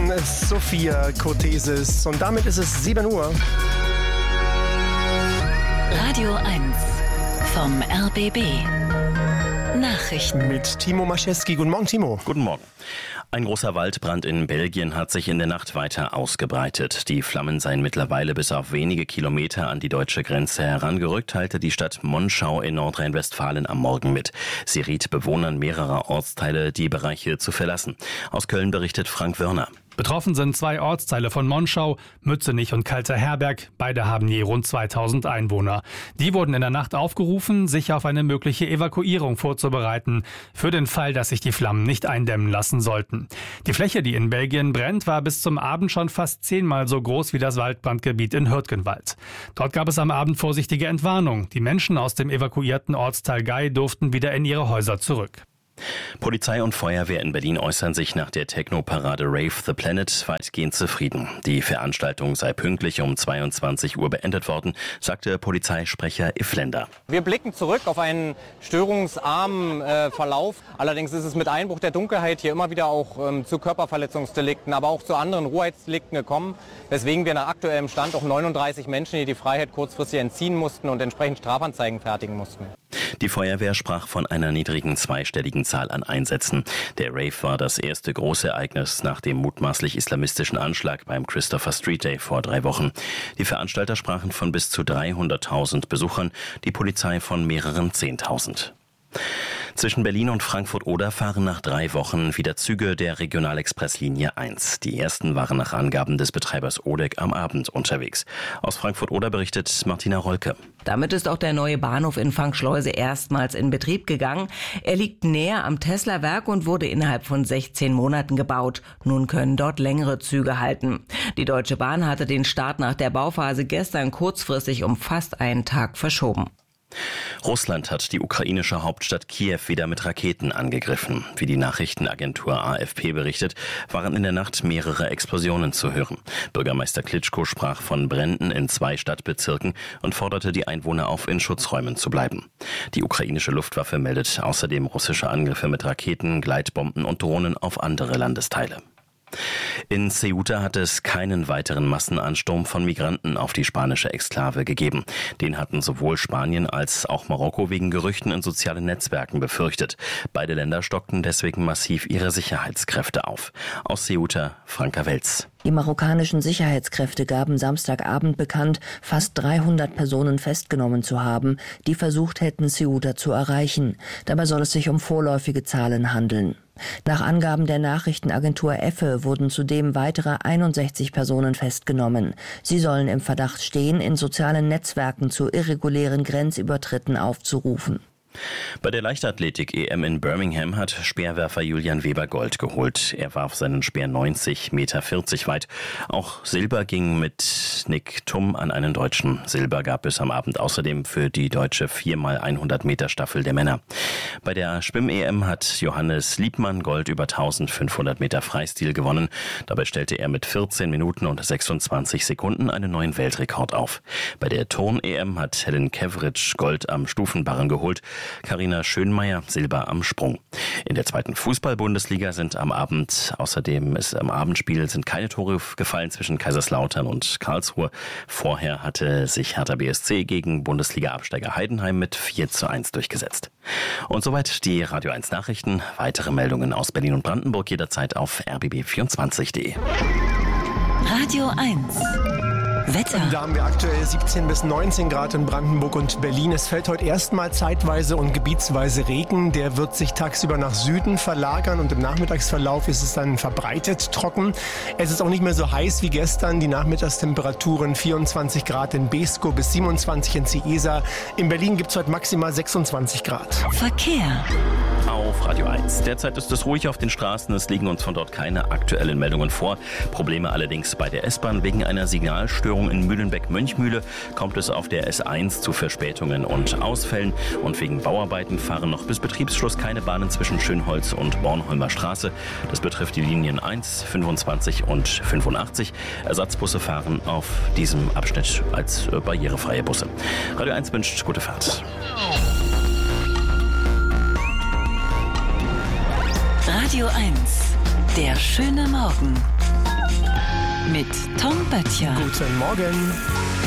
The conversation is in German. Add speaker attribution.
Speaker 1: von Sophia Kotesis. Und damit ist es 7 Uhr.
Speaker 2: Radio 1 vom RBB. Nachrichten.
Speaker 1: Mit Timo Maschewski. Guten Morgen, Timo.
Speaker 3: Guten Morgen. Ein großer Waldbrand in Belgien hat sich in der Nacht weiter ausgebreitet. Die Flammen seien mittlerweile bis auf wenige Kilometer an die deutsche Grenze herangerückt, teilte die Stadt Monschau in Nordrhein-Westfalen am Morgen mit. Sie riet Bewohnern mehrerer Ortsteile, die Bereiche zu verlassen. Aus Köln berichtet Frank Wörner.
Speaker 4: Betroffen sind 2 Ortsteile von Monschau, Mützenich und Kalterherberg. Beide haben je rund 2000 Einwohner. Die wurden in der Nacht aufgerufen, sich auf eine mögliche Evakuierung vorzubereiten, für den Fall, dass sich die Flammen nicht eindämmen lassen sollten. Die Fläche, die in Belgien brennt, war bis zum Abend schon fast 10-mal so groß wie das Waldbrandgebiet in Hürtgenwald. Dort gab es am Abend vorsichtige Entwarnung. Die Menschen aus dem evakuierten Ortsteil Gei durften wieder in ihre Häuser zurück.
Speaker 3: Polizei und Feuerwehr in Berlin äußern sich nach der Techno-Parade Rave the Planet weitgehend zufrieden. Die Veranstaltung sei pünktlich um 22 Uhr beendet worden, sagte Polizeisprecher Ifländer.
Speaker 5: Wir blicken zurück auf einen störungsarmen Verlauf. Allerdings ist es mit Einbruch der Dunkelheit hier immer wieder auch zu Körperverletzungsdelikten, aber auch zu anderen Rohheitsdelikten gekommen, weswegen wir nach aktuellem Stand auch 39 Menschen hier die Freiheit kurzfristig entziehen mussten und entsprechend Strafanzeigen fertigen mussten.
Speaker 3: Die Feuerwehr sprach von einer niedrigen zweistelligen Zahl an Einsätzen. Der Rave war das erste große Ereignis nach dem mutmaßlich islamistischen Anschlag beim Christopher Street Day vor 3 Wochen. Die Veranstalter sprachen von bis zu 300.000 Besuchern, die Polizei von mehreren 10.000. Zwischen Berlin und Frankfurt-Oder fahren nach 3 Wochen wieder Züge der Regionalexpress-Linie 1. Die ersten waren nach Angaben des Betreibers ODEC am Abend unterwegs. Aus Frankfurt-Oder berichtet Martina Rolke.
Speaker 6: Damit ist auch der neue Bahnhof in Frankschleuse erstmals in Betrieb gegangen. Er liegt näher am Tesla-Werk und wurde innerhalb von 16 Monaten gebaut. Nun können dort längere Züge halten. Die Deutsche Bahn hatte den Start nach der Bauphase gestern kurzfristig um fast einen Tag verschoben.
Speaker 3: Russland hat die ukrainische Hauptstadt Kiew wieder mit Raketen angegriffen. Wie die Nachrichtenagentur AFP berichtet, waren in der Nacht mehrere Explosionen zu hören. Bürgermeister Klitschko sprach von Bränden in 2 Stadtbezirken und forderte die Einwohner auf, in Schutzräumen zu bleiben. Die ukrainische Luftwaffe meldet außerdem russische Angriffe mit Raketen, Gleitbomben und Drohnen auf andere Landesteile. In Ceuta hat es keinen weiteren Massenansturm von Migranten auf die spanische Exklave gegeben. Den hatten sowohl Spanien als auch Marokko wegen Gerüchten in sozialen Netzwerken befürchtet. Beide Länder stockten deswegen massiv ihre Sicherheitskräfte auf. Aus Ceuta, Franka Welz.
Speaker 7: Die marokkanischen Sicherheitskräfte gaben Samstagabend bekannt, fast 300 Personen festgenommen zu haben, die versucht hätten, Ceuta zu erreichen. Dabei soll es sich um vorläufige Zahlen handeln. Nach Angaben der Nachrichtenagentur EFE wurden zudem weitere 61 Personen festgenommen. Sie sollen im Verdacht stehen, in sozialen Netzwerken zu irregulären Grenzübertritten aufzurufen.
Speaker 3: Bei der Leichtathletik-EM in Birmingham hat Speerwerfer Julian Weber Gold geholt. Er warf seinen Speer 90,40 Meter weit. Auch Silber ging mit Nick Thum an einen Deutschen. Silber gab es am Abend außerdem für die deutsche 4x100 Meter Staffel der Männer. Bei der Schwimm-EM hat Johannes Liebmann Gold über 1500 Meter Freistil gewonnen. Dabei stellte er mit 14 Minuten und 26 Sekunden einen neuen Weltrekord auf. Bei der Turn-EM hat Helen Kevritsch Gold am Stufenbarren geholt. Carina Schönmeier Silber am Sprung. In der 2. Fußball-Bundesliga sind am Abendspiel sind keine Tore gefallen zwischen Kaiserslautern und Karlsruhe. Vorher hatte sich Hertha BSC gegen Bundesliga-Absteiger Heidenheim mit 4:1 durchgesetzt. Und soweit die Radio 1 Nachrichten. Weitere Meldungen aus Berlin und Brandenburg jederzeit auf rbb24.de.
Speaker 2: Radio 1 Wetter.
Speaker 1: Da haben wir aktuell 17 bis 19 Grad in Brandenburg und Berlin. Es fällt heute erstmal zeitweise und gebietsweise Regen. Der wird sich tagsüber nach Süden verlagern und im Nachmittagsverlauf ist es dann verbreitet trocken. Es ist auch nicht mehr so heiß wie gestern. Die Nachmittagstemperaturen 24 Grad in Beeskow bis 27 in Ciesa. In Berlin gibt es heute maximal 26 Grad.
Speaker 2: Verkehr.
Speaker 3: Auf Radio 1. Derzeit ist es ruhig auf den Straßen. Es liegen uns von dort keine aktuellen Meldungen vor. Probleme allerdings bei der S-Bahn. Wegen einer Signalstörung in Mühlenbeck-Mönchmühle kommt es auf der S1 zu Verspätungen und Ausfällen. Und wegen Bauarbeiten fahren noch bis Betriebsschluss keine Bahnen zwischen Schönholz und Bornholmer Straße. Das betrifft die Linien 1, 25 und 85. Ersatzbusse fahren auf diesem Abschnitt als barrierefreie Busse. Radio 1 wünscht gute Fahrt.
Speaker 2: Radio 1, der schöne Morgen. mit Tom Böttcher.
Speaker 1: Guten Morgen.